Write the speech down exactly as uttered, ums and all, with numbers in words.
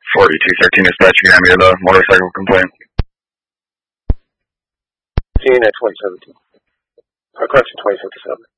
forty-two thirteen dispatch, you can have me the motorcycle complaint. Seeing at twenty seventeen. Uh, correction, twenty fifty-seven.